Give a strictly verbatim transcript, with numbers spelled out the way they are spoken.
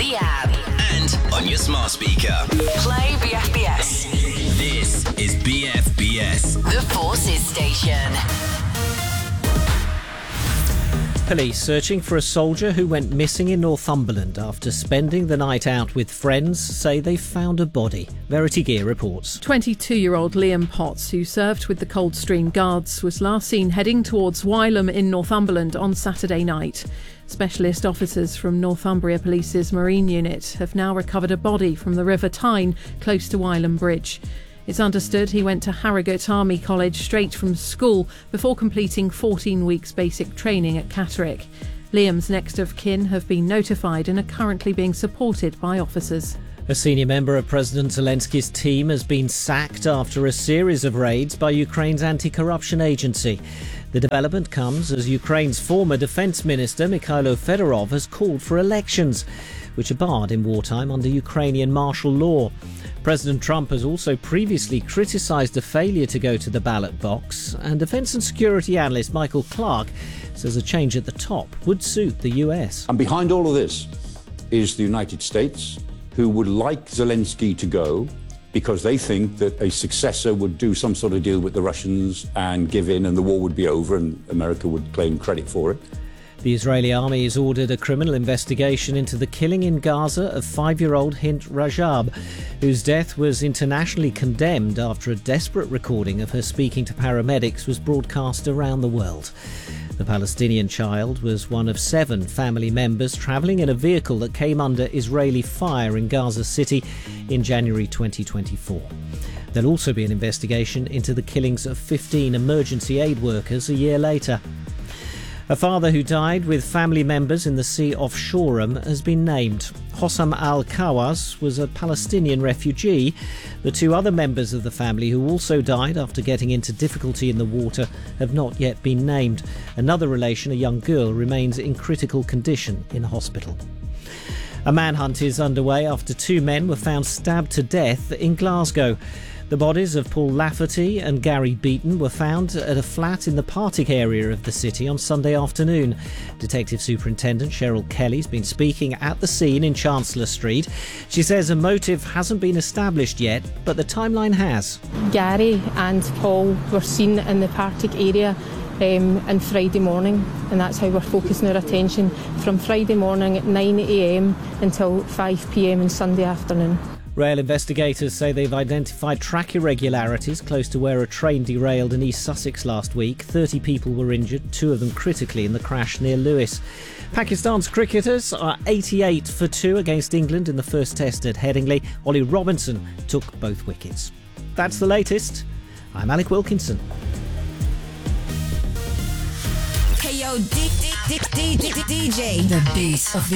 the app, and on your smart speaker. play B F B S, This is B F B S. the Forces Station. Police searching for a soldier who went missing in Northumberland after spending the night out with friends say they found a body. Verity Gear reports. twenty-two-year-old Liam Potts, who served with the Coldstream Guards, was last seen heading towards Wylam in Northumberland on Saturday night. Specialist officers from Northumbria Police's Marine Unit have now recovered a body from the River Tyne, close to Wylam Bridge. It's understood he went to Harrogate Army College straight from school before completing fourteen weeks basic training at Catterick. Liam's next of kin have been notified and are currently being supported by officers. A senior member of President Zelensky's team has been sacked after a series of raids by Ukraine's anti-corruption agency. The development comes as Ukraine's former defence minister Mikhailo Fedorov has called for elections, which are barred in wartime under Ukrainian martial law. President Trump has also previously criticised a failure to go to the ballot box, and defence and security analyst Michael Clark says a change at the top would suit the U S. And behind all of this is the United States, who would like Zelensky to go because they think that a successor would do some sort of deal with the Russians and give in and the war would be over and America would claim credit for it. The Israeli army has ordered a criminal investigation into the killing in Gaza of five-year-old Hint Rajab, whose death was internationally condemned after a desperate recording of her speaking to paramedics was broadcast around the world. The Palestinian child was one of seven family members travelling in a vehicle that came under Israeli fire in Gaza City in January twenty twenty-four. There'll also be an investigation into the killings of fifteen emergency aid workers a year later. A father who died with family members in the sea off Shoreham has been named. Hossam al-Khawas was a Palestinian refugee. The two other members of the family who also died after getting into difficulty in the water have not yet been named. Another relation, a young girl, remains in critical condition in hospital. A manhunt is underway after two men were found stabbed to death in Glasgow. The bodies of Paul Lafferty and Gary Beaton were found at a flat in the Partick area of the city on Sunday afternoon. Detective Superintendent Cheryl Kelly's been speaking at the scene in Chancellor Street. She says a motive hasn't been established yet, but the timeline has. Gary and Paul were seen in the Partick area um, on Friday morning, and that's how we're focusing our attention from Friday morning at nine a m until five p m on Sunday afternoon. Rail investigators say they've identified track irregularities close to where a train derailed in East Sussex last week. thirty people were injured, two of them critically in the crash near Lewes. Pakistan's cricketers are eighty-eight for two against England in the first test at Headingley. Ollie Robinson took both wickets. That's the latest. I'm Alec Wilkinson. Hey yo, D- D- D- D- D- DJ. The beast of